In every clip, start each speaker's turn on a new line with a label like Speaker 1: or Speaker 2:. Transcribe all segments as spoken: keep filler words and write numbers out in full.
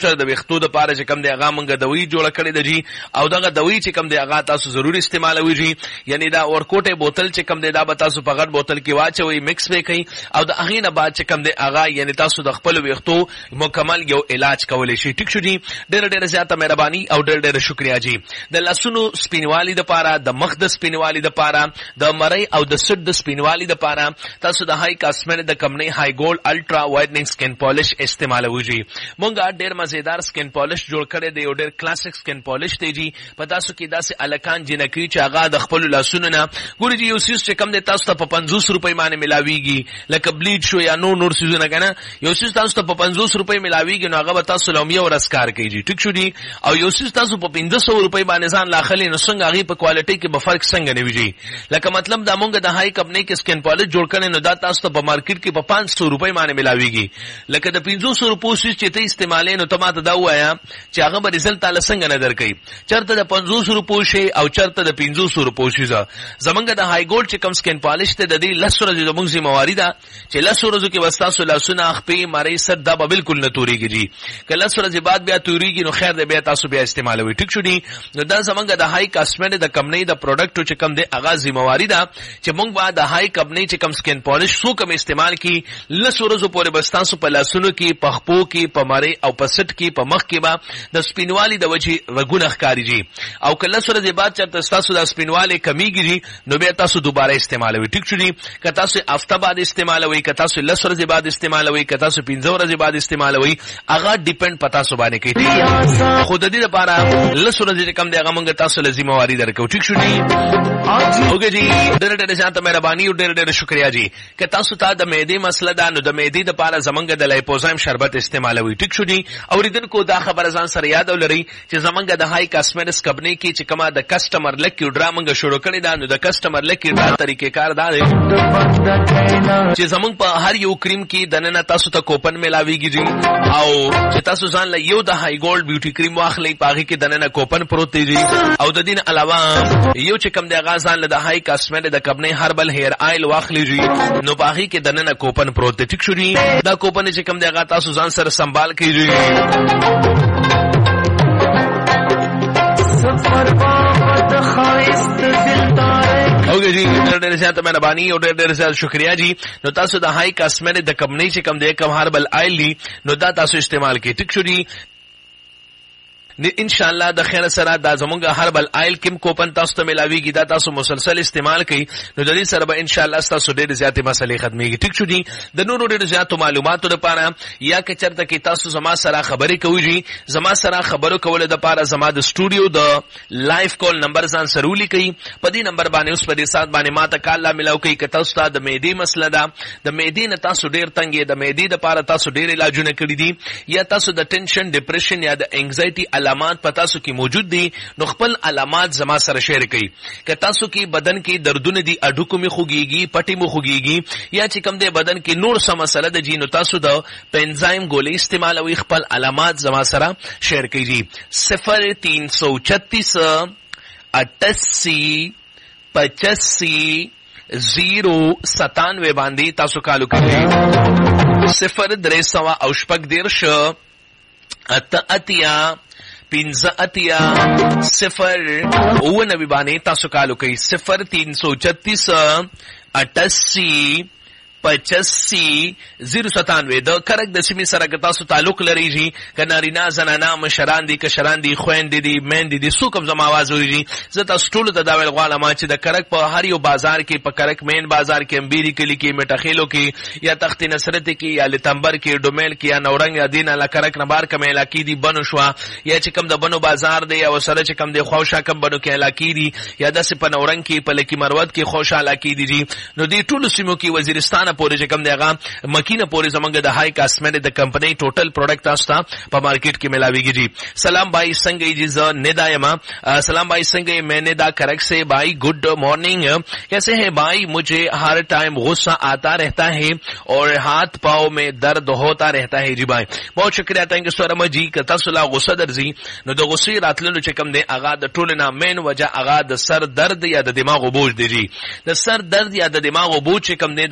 Speaker 1: نشته د ویختو د پاره چې کم دی هغه مونږ دوی جوړ کړی د جی او دغه دوی چې کم دی هغه تاسو ضروري استعمالوي جی یعنی دا ورکوټه بوتل چې کم دی دا به تاسو په غټ بوتل کې واچوي مکس به کوي او د هغه نه بعد چې کم دی هغه یعنی تاسو د خپل ویختو مکمل یو علاج کولای شي ټیک شو جی ډېر ډېر زیاته مهرباني او ډېر ډېر شکریا جی د لاسونو سپینوالي د پاره د مخ د سپینوالي د پاره د مړی او د سټ د سپینوالي د پاره تاسو د هاي کاسمیټ د کمپنی هاي ګولډ الټرا وایټنینګ سکن پالش استعمالوي جی مونږه ډېر مزیدار سکن پالش جوړ کړی دی او ډېر کلاسیک سکن پالش دی جی په تاسو کې داسې الکان جنکی چې هغه د خپل لاسونو نه ګوري جی یو سیس چې کم دی تاسو ته په پنځوس روپۍ باندې ملاويږي لکه بلیډ شو یا نو نور سيزونه کنه یو سیس تاسو ته په پنځوس روپۍ ملاويږي نو هغه به تاسو لومیا ورسکار کوي جی ټیک شو دی او یو سیس تاسو په پنځه سوه روپۍ باندې ځان لاخلي نو څنګه هغه په کوالټي کې به فرق څنګه نه ویږي لکه مطلب دا مونږ د هاي کمپنی کې سکن پالش جوړ کړي نو دا تاسو ته په مارکیټ کې په پانچ سوه روپۍ باندې ملاويږي لکه د پنځوس روپو سیس چې ته استعمالې نو ته ماته دا وایا چې هغه به رزلټ تعالی څنګه نه درکې چرته د پنځوس روپو شي او چرته د پنځوس روپو شي زمونږ د هاي ګولډ چې کم سکن پالش ته د دې لس ورځې زموږ ذمہواری ده چې لس ورځو کې وستاسو لاسونه خپې مری سر دا به بالکل نه توريږي جی که لس ورځې بعد بیا توريږي نو خیر دې بیا تاسو بیا استعمالوي ټیک شو دی نو دا زمونږ د هاي کاسمیټ د کمپنی د پروډکټ چې کم دی هغه ذمہواری ده چې مونږ به د هاي کمپنی چې کم سکن پالش سو کم استعمال کی لس ورځو پورې بستاسو په لاسونو کې په خپو کې په مری او په سټ کې په مخ کې به د سپینوالي د وجې رګونه ښکاری جی او که لس ورځې بعد چې تاسو د سپینوالي کمیږي نو بیا تاسو دوباره استعمالوي ټیک شو دی که تاسو هفته بعد استعمالوي که تاسو لس ورځې بعد استعمالوي که تاسو پنځه ورځې بعد استعمالوي هغه ډیپند پتا سو باندې کوي خود دې لپاره لس ورځې کم دی هغه موږ تاسو لازمه واری درکو ټیک شو دی اوګه جی ډېر ډېر ځانته مهرباني او ډېر ډېر شکریا جی که تاسو ته د معدې مسله ده نو د معدې لپاره زمونږ د لایپوزایم شربت استعمالوي ټیک شو دی اوریدونکو دا خبره ځان سره یاد ولرئ چې زمونږ د هاي کاسمیټکس کمپنی کې چې کومه د کسٹمر لکی ډرا موږ شروع کړی دا نو د کسٹمر لکی ډرا طریقې کار دا دی چې زمونږ په هر یو کریم کې دننه تاسو ته کوپن ملاويږي جی او چې تاسو ځان له یو د هاي ګولډ بیوټي کریم واخلئ پاغي کې دننه کوپن پروت دی او د دین علاوه یو چې کم د غازان له د هاي کاسمیټ د کمپنی هربل هیر آیل واخلئ جی نو پاغي کې دننه کوپن پروت دی ټیک شو دی دا کوپن چې کم د غا تاسو ځان سره سنبال کیږي سفر بابت خواست دلدار اوګه جی ډېر ډېر زیاته مهرباني او ډېر ډېر زیات شکریا جی نو تاسو د هاي کاسمیټ د کمپنی چې کم دی کم هربل آیل دی نو دا تاسو استعمال کړئ ټیک شو دی ان شاء الله د خیر سره دا زمونږ هربل آیل کیم کوپن تاسو ته ملاويږي دا تاسو مسلسل استعمال کړئ نو د دې سره به ان شاء الله تاسو ډېر زیاتې مسلې ختميږي ټیک شو دي د نورو ډېر زیاتو معلوماتو لپاره یا که چرته کې تاسو زما سره خبرې کوئ زما سره خبرو کول د لپاره زما د سټوډیو د لایف کال نمبر ځان سره ولیکئ په دې نمبر باندې اوس په دې سات باندې ماته کال لا ملاو کوي که تاسو ته د معدې مسله ده د معدې نه تاسو ډېر تنګ د معدې لپاره تاسو ډېر علاجونه کړی دي یا تاسو د ټینشن ډیپریشن یا د انګزایټي علامات پتا سو کې موجود دي نو خپل علامات زما سره شیر کړئ که تاسو کې بدن کې دردونه دي اډوکو می خوږيږي پټي مو خوږيږي یا چې کوم دې بدن کې نور څه مسله ده جی نو تاسو د پنزایم ګولې استعمال او خپل علامات زما سره شیر کړئ جی صفر تین سو چھتیس اٹھاسی پچاسی زیرو ستانوے باندې تاسو کالو کړئ صفر درې سوه او شپږ دیرش اته اتیا پینزه اتیا صفر اوه نوی باندې تاسو کالو کوي صفر تین سو چھتیس اٹاسی پچاسی زیرو ستانوے د کرک د سیمې سره که تاسو تعلق لرئ جی که نارینه زنانه مشران دي کشران دي خویندې دي میندې دي څوک هم زما آواز اوري جی زه تاسو ټولو ته دا ویل غواړم چې د کرک په هر یو بازار کې په کرک مین بازار کې امبیري کلي کې میټخیلو کې یا تخت نصرت کې یا لتمبر کې ډومیل کې یا نورنګ یا دین علا کرک نه بار کوم علاقې دي بنو شوا یا چې کوم د بنو بازار دی او سره چې کوم د خوشا کم بنو کې علاقې دي یا داسې په نورنګ کې په لکی مروت کې خوشا علاقې دي جی نو دې ټولو سیمو کې وزیرستان پورې چې کوم دیغه مکینه پورې زمونږ د هاي کاسمیټ د کمپنی ټوټل پروډکټ تاسو ته په مارکیټ کې ملاويږي جی سلام بھائی څنګه جی ز ندا یما سلام بھائی څنګه میں ندا کرک سے بھائی گڈ مارننگ کیسے ہیں بھائی مجھے ہر ٹائم غصہ آتا رہتا ہے اور ہاتھ پاؤں میں درد ہوتا رہتا ہے جی بھائی بہت شکریہ تھینک یو سو مچ جی که تاسو لا غصه درځي نو د غصې راتللو چې کوم دی اغا د ټول نه مین وجه اغا د سر درد یا د دماغ بوج دی جی د سر درد یا د دماغ بوج چې کوم دی د سر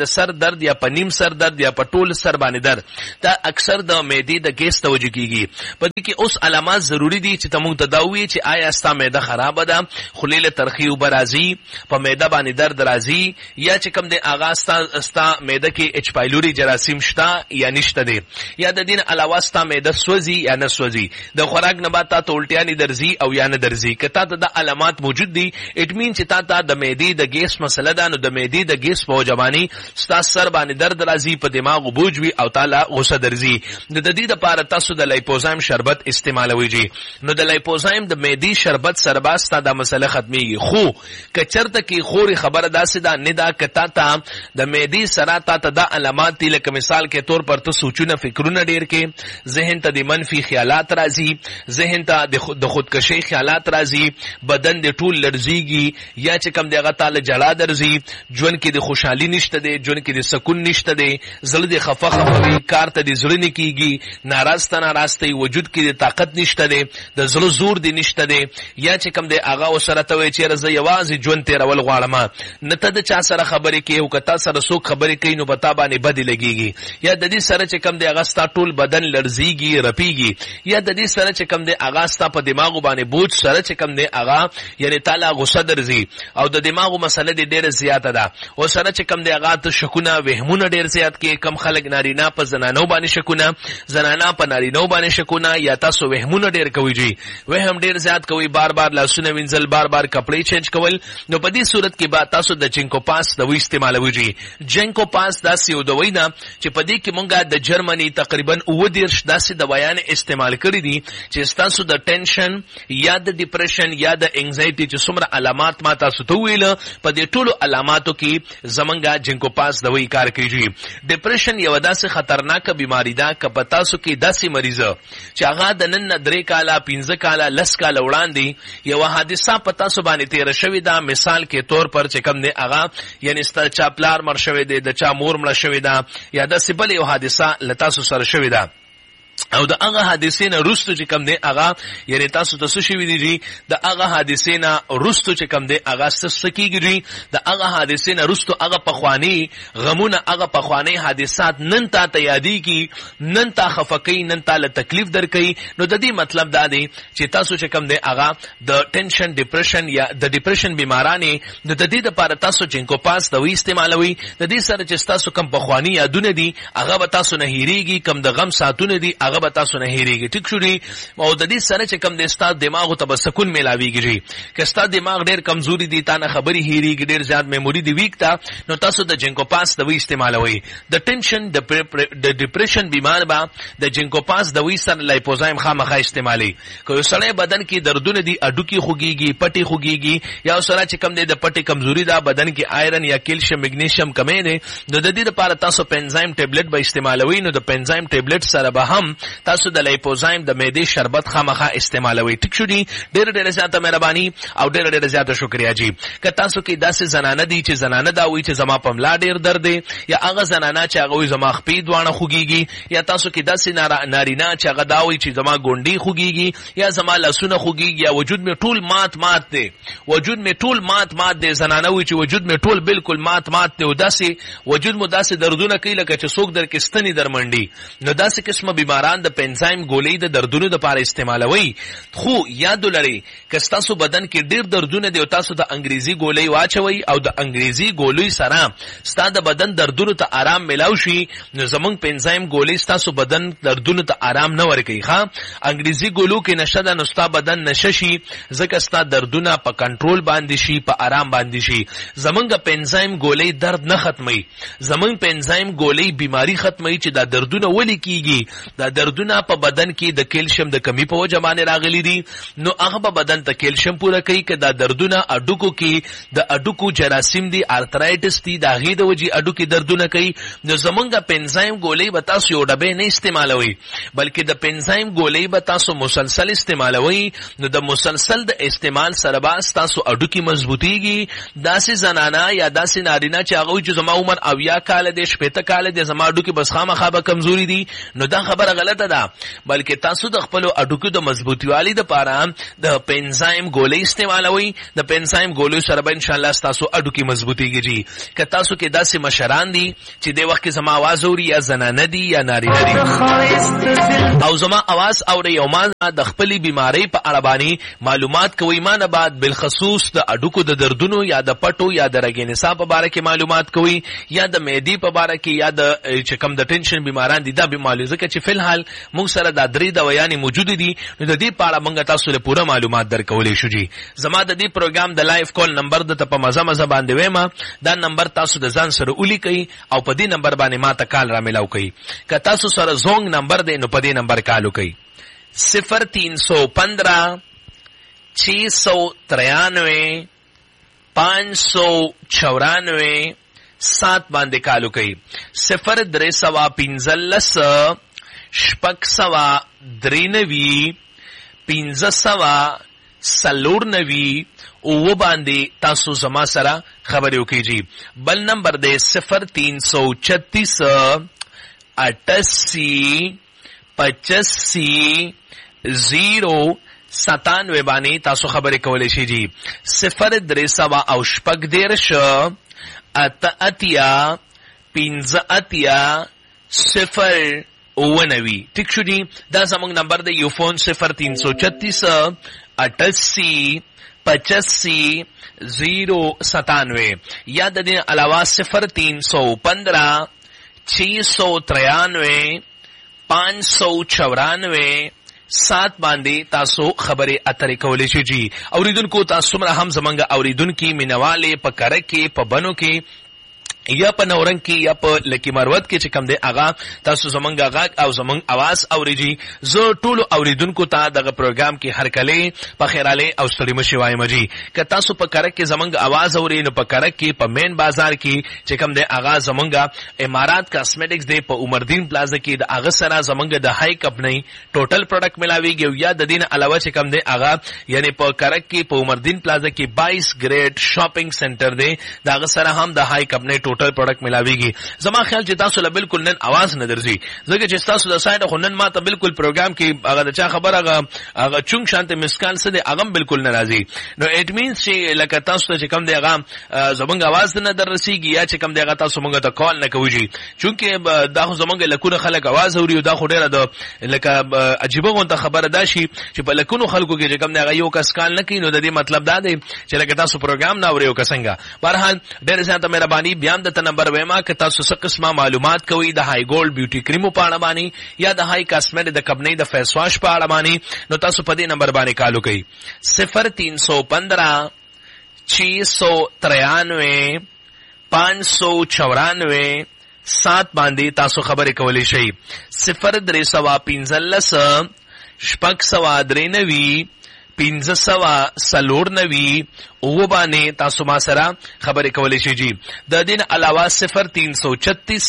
Speaker 1: درد یا په نیم سر درد یا په ټول سر باندې درد، دا اکثر د معدې د ګیس توجه کیږي. په دې کې اوس علامات ضروری دي چې تمون تداوی چې آیا ستا معده خراب ده، خلیل ترخی او برازي، په معده باندې درد راځي، یا چې کوم د اغا ستا ستا معده کې اچ پایلوري جراثیم شته یا نشته دي، یا د دین علاوه ستا معده سوځي یا نه سوځي، د خوراک نه بعد ته الټیا نه درځي او یا نه درځي. کته ته د علامات موجود دي اټ مین چې تا ته د معدې د ګیس مسله ده، نو د معدې د ګیس په وجبانی ستا سر باندې درد راځي، په دماغ بوج وي او تعالی غوسه درځي. د دې لپاره تاسو د لایپوزایم شربت استعمالوي جی. نو د لایپوزایم د معدې شربت سره باستا د مسله ختميږي. خو کچرته کې خوري خبره داسې ده نه دا کته ته د معدې سره تا ته د علامات دي، لکه مثال کې طور پر ته سوچونه فکرونه ډیر کې، ذهن ته د منفي خیالات راځي، ذهن ته د خود د خودکشي خیالات راځي، بدن د ټول لرزيږي، یا چې کم دغه تعالی جړه درځي، ژوند کې د خوشحالي نشته دی، ژوند کې د سکون نشته دی، زړه د خفه خفوي، کار ته د زړه نه کیږي، ناراض ته ناراض دی، وجود کې د طاقت نشته دی، د زړه زور دی نشته دی، یا چې کم د هغه وسره ته وي چې رزه یوازې ژوند تیرول غواړم، نه ته د چا سره خبرې کوي او کتا سره څوک خبرې کوي نو پتا باندې بد لګيږي، یا د دې سره چې کم د هغه ستا ټول بدن لرزيږي رپیږي، یا د دې سره چې کم د هغه ستا په دماغ باندې بوج سره چې کم د هغه یعنی تعالی غوسه درځي او د دماغو مسله دې ډېر زیاته ده، او سره چې کم د هغه ته شکونه وهمونه ډېر زیات کې، کم خلک نارینه په زنانو باندې شکونه، زنانه په نارینو باندې شکونه، یا تاسو وهمونه ډېر کوي جی، وهم ډېر زیات کوي، بار بار لاسونه وینځل، بار بار کپڑے چینج کول. نو په دې صورت کې با تاسو د جنکو پاس دوی استعمالوي جی. جنکو پاس داسې یو دوی نه چې په دې کې مونږه د جرمني تقریبا اوه دیرش داسې دوايان استعمال کړی دي چې تاسو د ټینشن یا د ډیپریشن یا د انگزایټي چې څومره علامات ما تاسو ته ویل، په دې ټولو علاماتو کې زمونږه جنکو پاس دوی کار کوي. ډیپریشن یو داسې خطرناک بیماری ده که په تاسو کې داسې مریض چې هغه د نن درې کاله پنځه کاله لس کاله وړاندې یو حادثه په تاسو باندې تیر شوې ده، مثال کې طور پر چې کوم دی هغه یعنی ست چا پلار مر شوی دی، د چا مور مړ شوی ده، یا د سبل یو حادثه لتاسو سره شوی ده، او د هغه حادثې نه رستو چې کم دی هغه یعنی تاسو ته څه شوي دي، د هغه حادثې نه رستو چې کم دی هغه څه کېږي، د هغه حادثې نه رستو هغه پخواني غمونه، هغه پخواني حادثات نن تا ته یادېږي، نن تا خفه کوي، نن تا له تکلیف درکوي. نو د دې مطلب دا دی چې تاسو چې کم دی هغه د ټینشن ډیپریشن یا د ډیپریشن بیمارانې نو د دې دپاره تاسو جنکو پاس دوی استعمالوي. د دې سره چې تاسو کم پخواني یادونه دي هغه به تاسو نه هېرېږي، کم د غم ساعتونه دي هغه به تاسو نه هېرېږي. ټیک شو دی. او د دې سره چې کم د ستا دماغو ته به سکون میلاویږي. که ستا دماغ ډېر کمزوري دي، تا نه خبرې هېرېږي، ډېر زیات میموري دی ویک تا، نو تاسو د جنکو پاس دوی استعمالوي. د ټینشن د ډیپریشن بیمار به د جنکو پاس دوی سره لایپوزایم خامخا استعمالي. که یو سړی بدن کې دردونه دي، اډوکي خوږیږي، پټي خوږیږي، یا سره چې کم دی د پټي کمزوري ده، بدن کې آیرن یا کیلشیم میګنیشیم کمی دی، نو د دې لپاره تاسو پنزایم ټابلیټ به استعمالوي. نو د پنزایم ټابلیټ سره به هم تاسو د لایپوزایم د معدې شربت خامخا استعمالوي. ټیک شو دی. ډېر ډېر زیاته مهرباني او ډېر ډېر زیاته شکریا جی. که تاسو کې داسې زنانه دي چې زنانه دا وایي چې زما په ملا ډېر درد دی، یا هغه زنانه چې هغه وایي زما خپې دواړه خوږیږي، یا تاسو کې داسې نارینه چې هغه دا وایي چې زما ګونډې خوږیږي، یا زما لاسونه خوږیږي، یا وجود مې ټول مات مات دی، وجود مې ټول مات مات دی، زنانه وایي چې وجود مې ټول بالکل مات مات دی، او داسې وجود مو داسې دردونه کوي لکه چې څوک در کې ستنې درمنډي. نو داسې قسمه بیماران د پنزایم ګولۍ د دردونو لپاره استعمالوي. خو یاد ولرئ که ستاسو بدن کې ډېر دردونه دی او تاسو د انګریزي ګولۍ واچوئ او د انګریزي ګولۍ سره ستا د بدن دردونو ته آرام میلاو شي، نو زمونږ پنزایم ګولۍ ستاسو بدن دردونو ته آرام نه ورکوي. ښه انګریزي ګولو کې نشه ده، نو ستا بدن نشه شي، ځکه ستا دردونه په کنټرول باندې شي، په آرام باندې شي. زمونږ پنزایم ګولۍ درد نه ختموي، زمونږ پنزایم ګولۍ بیماری ختموي چې دا دردونه ولې کیږي. دا دردونه په بدن کې د کیلشیم د کمی په وجه باندې راغلي دي، نو هغه به بدن ته کیلشیم پوره کوي. که دا دردونه اډوکو کې د اډوکو جراثیم دي، آرترایټس دي، د هغې د وجې اډوکې دردونه کوي، نو زمونږ پنزایم ګولۍ به تاسو یو ډبې نه استعمالوئ، بلکې د پنزایم ګولۍ به تاسو مسلسل استعمالوئ. نو د مسلسل د استعمال سره به ستاسو اډوکې مضبوطیږي. داسې زنانه یا داسې نارینه چې هغه وایي چې زما عمر اویا کاله دی، شپېته کاله دی، زما اډوکې بس خامخا به کمزوري دي، نو دا خبره غلط غلطه ده، بلکې تاسو د خپل اډوکو د مضبوطیوالي د پاره د پنزایم ګولې استعمالوي. د پنزایم ګولې سره به ان شاء الله تاسو اډوکی مضبوطیږي جی. که تاسو کې داسې مشران دي چې د وخت کې زما आवाज اوري یا زنانه دي یا نارینه دي او زما आवाज اوري او ما د خپل بیماری په اړه باندې معلومات کوي، ما نه بعد بالخصوص د اډوکو د دردونو یا د پټو یا د رګې نصاب په اړه کې معلومات کوي یا د معدې په اړه کې یا د چې کوم د ټینشن بیماران دي دا به معلومات ځکه چې فلحال موږ سره د درې دوايانې موجود دي، نو د دې په اړه موږ تاسو له پوره معلومات درکولې شو جی. زما د دې پروګرام د لایف کال نمبر د ته په مزه مزه باندې وایم، دا نمبر تاسو د ځان سره ولیکئ او په دې نمبر باندې ما ته کال را ملاو کړئ. که تاسو سره زونګ نمبر دی نو په دې نمبر کال وکړئ صفر تین سو پندرہ چھ سو ترانوے پانچ سو چورانوے سات باندې کال وکړئ. صفر درې سوا پنځلس شپږ سوا درې نوي پنځه سوا څلور نوي او باندې تاسو زما سره خبرې وکړئ جی. بل نمبر دی صفر تین سو چھتیس اٹاسی پچاسی زیرو ستانوے باندې تاسو خبرې کولای شئ جی. صفر درې سوا او شپږ دېرش اته اتیا پنځه اتیا صفر اوه نوي. ټیک شو جی. دا زموږ نمبر دی یو فون صفر تین سو چھتیس اٹاسی پچاسی زیرو ستانوے. یا د دې علاوه صفر تین سو پندرہ چھ سو ترانوے پانچ سو چورانوے سات باندې تاسو خبرې اترې کولې شي جی. اوریدونکو تاسو مره هم زمونږ اوریدونکو مینواله په کار کې په بنو کې یا په نورنګ کې یا په لکی مروت کې چې کم دی اغا تاسو زمونږ غاګ او زمونږ आवाज اوریږي. زه ټول اوریدونکو ته دغه پروګرام کې هر کله په خیراله او ستړي مشي وایم جی. که تاسو په کار کې زمونږ आवाज اوري نو په کار کې په مین بازار کې چې کم دی اغا زمونږ امارات کاسمیټکس دی په عمردین پلازا کې د اغا سره زمونږ د هاي کمپنی ټوټل پروډکټ ملاويږي یا د دین علاوه چې کم دی اغا یعنی په کار کې په عمردین پلازا کې بائیس گریډ شاپینګ سنټر دی د اغا سره هم د هاي کمپنی ټوټل پروډکټ ملاويږي. زما خیال چې تاسو له بالکل نن आवाज نه درځي ځکه چې تاسو د سایډ خو نن ما ته بالکل پروګرام کې هغه د چا خبر هغه هغه چونګ شانته مسکال څه دی هغه بالکل ناراضي. نو اټ مینز چې لکه تاسو چې کم دی هغه زمونږ आवाज نه درسيږي یا چې کم دی هغه تاسو مونږ ته کال نه کوي چونکه دا خو زمونږ لکونه خلک आवाज اوري او دا خو ډیره د لکه عجیبه غونډه خبره ده شي چې په لکونو خلکو کې چې کم دی هغه یو کس کال نه کوي نو د دې مطلب دا دی چې لکه تاسو پروګرام نه اوري او کسنګا. بهرحال ډېر زیاته مهرباني بیا د نمبر وېما که تاسو څه قسمه معلومات کوي د هاي ګولډ بیوټي کریمو په اړه باندې یا د هاي کاسمیټ د کمپنی د فیس واش په اړه باندې نو تاسو په دې نمبر باندې کال وکړئ صفر تین سو پندرہ چھ سو ترانوے پانچ سو چورانوے سات باندې تاسو خبرې کولې شئ. صفر درې سوا پنځلس شپږ سوا درې نوي پنځه سوا څلور نوي او باندې تاسو ما سره خبرې کولې شئ جی. د دین علاوه صفر تین سو چھتیس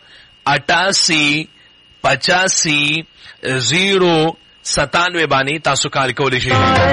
Speaker 1: اٹاسی پچاسی زیرو ستانوے باندې تاسو کال کولې شئ.